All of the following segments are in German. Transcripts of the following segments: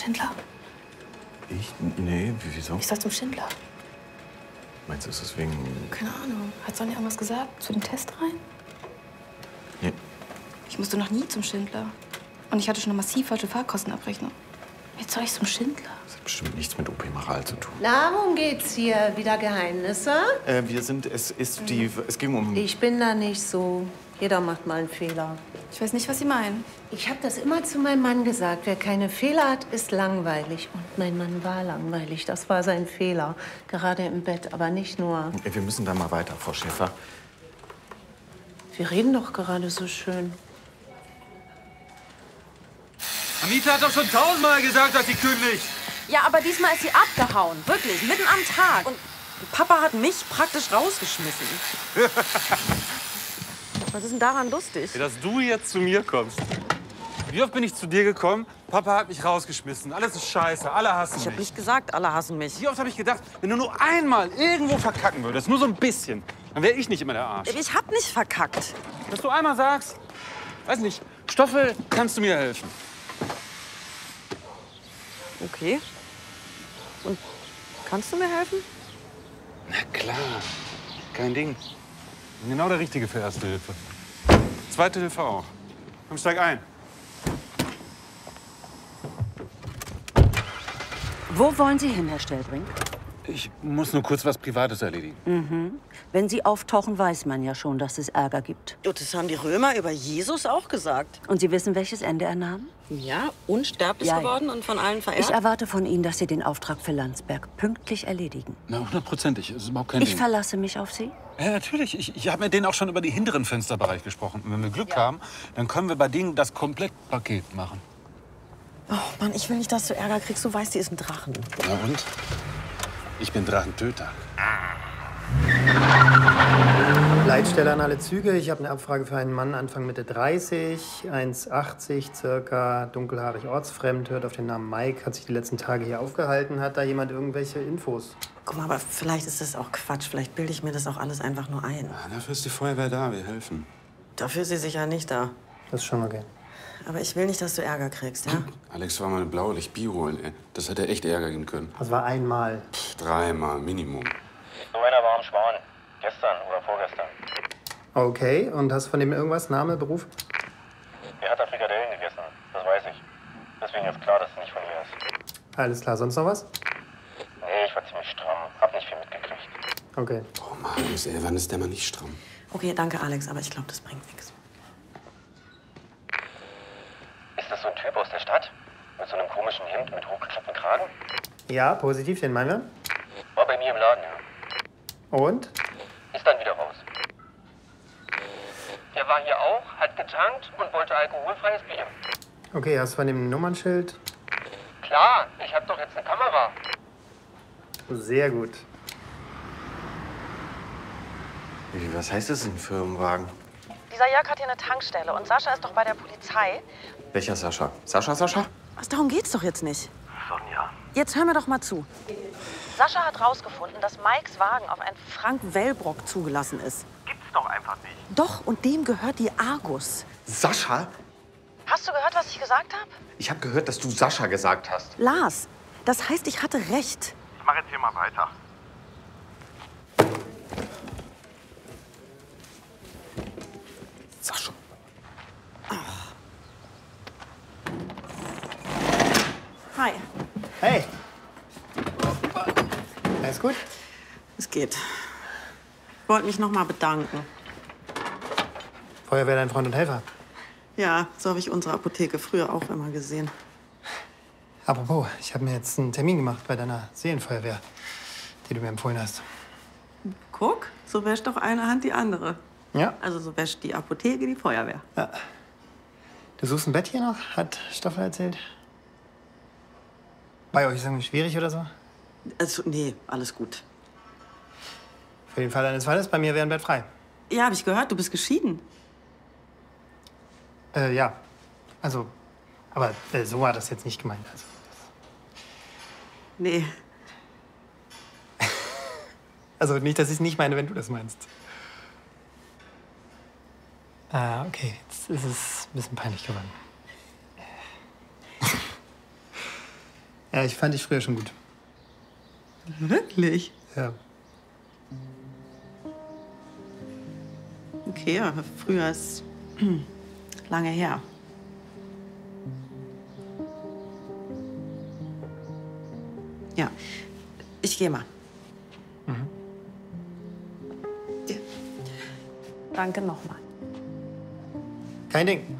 Schindler? Ich? Nee, wieso? Ich soll zum Schindler. Meinst du, ist das wegen... Keine Ahnung. Hat Sonja irgendwas gesagt? Zu dem Test rein? Nee. Ich musste noch nie zum Schindler. Und ich hatte schon eine massiv falsche Fahrkostenabrechnung. Jetzt soll ich zum Schindler? Das hat bestimmt nichts mit OP Maral zu tun. Na, worum geht's hier? Wieder Geheimnisse? Es ging um... Ich bin da nicht so. Jeder macht mal einen Fehler. Ich weiß nicht, was Sie meinen. Ich habe das immer zu meinem Mann gesagt. Wer keine Fehler hat, ist langweilig. Und mein Mann war langweilig. Das war sein Fehler. Gerade im Bett, aber nicht nur. Wir müssen da mal weiter, Frau Schäfer. Wir reden doch gerade so schön. Anita hat doch schon 1000-mal gesagt, dass sie kündigt. Ja, aber diesmal ist sie abgehauen. Wirklich, mitten am Tag. Und Papa hat mich praktisch rausgeschmissen. Was ist denn daran lustig? Ja, dass du jetzt zu mir kommst. Wie oft bin ich zu dir gekommen? Papa hat mich rausgeschmissen. Alles ist scheiße. Alle hassen Ich habe mich. nicht gesagt, alle hassen mich. Wie oft habe ich gedacht, wenn du nur einmal irgendwo verkacken würdest, nur so ein bisschen, dann wäre ich nicht immer der Arsch. Ich hab nicht verkackt. Dass du einmal sagst, weiß nicht, Stoffel, kannst du mir helfen? Okay. Und kannst du mir helfen? Na klar, kein Ding. Bin genau der Richtige für Erste Hilfe. Zweite Hilfe auch. Komm, steig ein. Wo wollen Sie hin, Herr Stellbrink? Ich muss nur kurz was Privates erledigen. Wenn Sie auftauchen, weiß man ja schon, dass es Ärger gibt. Und das haben die Römer über Jesus auch gesagt. Und Sie wissen, welches Ende er nahm? Ja, unsterblich Ja, ja. geworden und von allen verehrt. Ich erwarte von Ihnen, dass Sie den Auftrag für Landsberg pünktlich erledigen. Na, 100%ig. Das ist überhaupt kein Ich Ding. verlasse mich auf Sie. Ja, natürlich. Ich habe mit denen auch schon über die hinteren Fensterbereich gesprochen. Und wenn wir Glück haben, dann können wir bei denen das Komplettpaket machen. Oh Mann, ich will nicht, dass du Ärger kriegst. Du weißt, die ist ein Drachen. Na und? Ich bin Drachentöter. Leitstelle an alle Züge. Ich habe eine Abfrage für einen Mann Anfang Mitte 30, 1,80 circa, dunkelhaarig, ortsfremd, hört auf den Namen Mike, hat sich die letzten Tage hier aufgehalten. Hat da jemand irgendwelche Infos? Guck mal, aber vielleicht ist das auch Quatsch. Vielleicht bilde ich mir das auch alles einfach nur ein. Ja, dafür ist die Feuerwehr da. Wir helfen. Dafür ist sie sicher nicht da. Das ist schon okay. Aber ich will nicht, dass du Ärger kriegst, ja? Alex war mal eine Blaulicht-Bier holen, ey. Das hätte echt Ärger geben können. Das war einmal. 3-mal, Minimum. So einer war am Schwan. Gestern oder vorgestern. Okay, und hast du von dem irgendwas? Name, Beruf? Er hat da Frikadellen gegessen. Das weiß ich. Deswegen ist klar, dass es nicht von ihr ist. Alles klar, sonst noch was? Nee, ich war ziemlich stramm. Hab nicht viel mitgekriegt. Okay. Oh Marius, ey, wann ist der mal nicht stramm? Okay, danke, Alex, aber ich glaube, das bringt nichts. Ist das so ein Typ aus der Stadt? Mit so einem komischen Hemd mit hochgeklappten Kragen? Ja, positiv, den meinen wir. War bei mir im Laden, ja. Und? Ist dann wieder raus. Er war hier auch, hat getankt und wollte alkoholfreies Bier. Okay, hast du von dem Nummernschild? Klar, ich hab doch jetzt eine Kamera. Sehr gut. Was heißt das, ein Firmenwagen? Dieser Jörg hat hier eine Tankstelle und Sascha ist doch bei der Polizei. Welcher Sascha? Sascha? Was, darum geht's doch jetzt nicht. Sonja. Jetzt hör mir doch mal zu. Sascha hat rausgefunden, dass Mikes Wagen auf einen Frank Wellbrock zugelassen ist. Gibt's doch einfach nicht. Doch, und dem gehört die Argus. Sascha? Hast du gehört, was ich gesagt habe? Ich habe gehört, dass du Sascha gesagt hast. Lars, das heißt, ich hatte recht. Ich mach jetzt hier mal weiter. Sascha. Hi. Hey! Alles gut? Es geht. Ich wollte mich noch mal bedanken. Feuerwehr, dein Freund und Helfer. Ja, so habe ich unsere Apotheke früher auch immer gesehen. Apropos, ich habe mir jetzt einen Termin gemacht bei deiner Seelenfeuerwehr, die du mir empfohlen hast. Guck, so wäscht doch eine Hand die andere. Ja? Also so wäscht die Apotheke die Feuerwehr. Ja. Du suchst ein Bett hier noch, hat Stoffel erzählt. Bei euch ist irgendwie schwierig oder so? Also, nee, alles gut. Für den Fall eines Falles, bei mir wäre ein Bett frei. Ja, habe ich gehört, du bist geschieden. Ja. Also, aber so war das jetzt nicht gemeint. Also, Nee. also nicht, dass ich es nicht meine, wenn du das meinst. Ah, okay. Jetzt ist es ein bisschen peinlich geworden. Ja, ich fand dich früher schon gut. Wirklich? Ja. Okay, aber früher ist lange her. Ja, ich gehe mal. Ja. Danke nochmal. Kein Ding.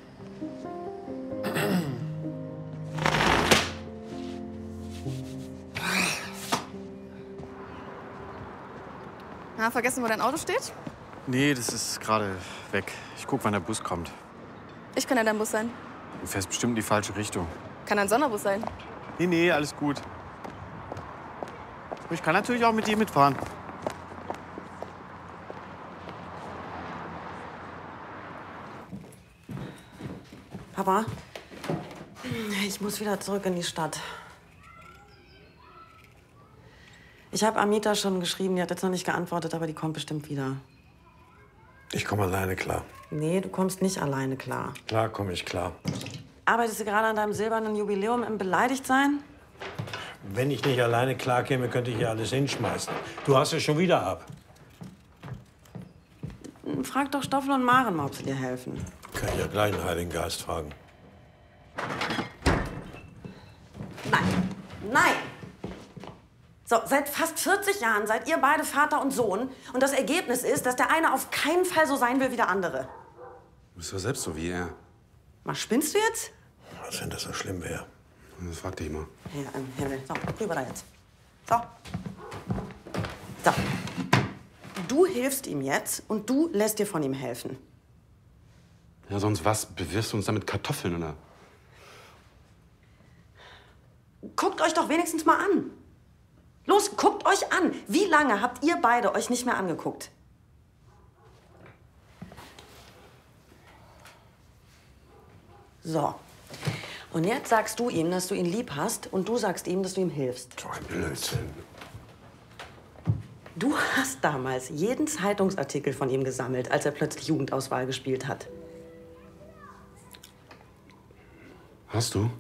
Na, vergessen, wo dein Auto steht? Nee, das ist gerade weg. Ich guck, wann der Bus kommt. Ich kann ja dein Bus sein. Du fährst bestimmt in die falsche Richtung. Kann ein Sonderbus sein. Nee, alles gut. Ich kann natürlich auch mit dir mitfahren. Papa, ich muss wieder zurück in die Stadt. Ich habe Amita schon geschrieben, die hat jetzt noch nicht geantwortet, aber die kommt bestimmt wieder. Ich komme alleine klar. Nee, du kommst nicht alleine klar. Klar komme ich klar. Arbeitest du gerade an deinem silbernen Jubiläum im Beleidigtsein? Wenn ich nicht alleine klar käme, könnte ich hier alles hinschmeißen. Du hast es schon wieder ab. Frag doch Stoffel und Maren mal, ob sie dir helfen. Kann ich ja gleich den Heiligen Geist fragen. Nein, nein! So, seit fast 40 Jahren seid ihr beide Vater und Sohn. Und das Ergebnis ist, dass der eine auf keinen Fall so sein will wie der andere. Du bist doch selbst so wie er. Was, spinnst du jetzt? Was, wenn das so schlimm wäre? Das frag dich mal. Ja, Himmel. So, rüber da jetzt. So. So. Du hilfst ihm jetzt und du lässt dir von ihm helfen. Ja, sonst was? Bewirfst du uns damit Kartoffeln, oder? Guckt euch doch wenigstens mal an. Los, guckt euch an. Wie lange habt ihr beide euch nicht mehr angeguckt? So. Und jetzt sagst du ihm, dass du ihn lieb hast und du sagst ihm, dass du ihm hilfst. So ein Blödsinn. Du hast damals jeden Zeitungsartikel von ihm gesammelt, als er plötzlich Jugendauswahl gespielt hat. Hast du?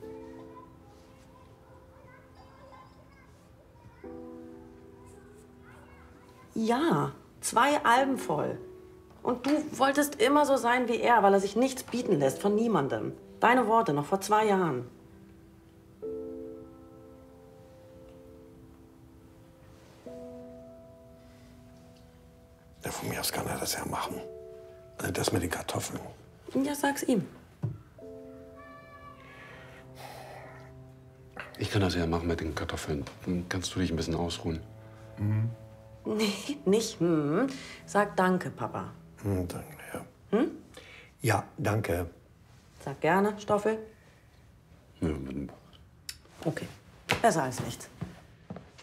Ja, 2 Alben voll. Und du wolltest immer so sein wie er, weil er sich nichts bieten lässt von niemandem. Deine Worte noch vor 2 Jahren. Ja, von mir aus kann er das ja machen. Das mit den Kartoffeln. Ja, sag's ihm. Ich kann das ja machen mit den Kartoffeln. Dann kannst du dich ein bisschen ausruhen. Nee, nicht Sag danke, Papa. Danke, ja. Ja, danke. Sag gerne, Stoffel. Ja, Okay, besser als nichts.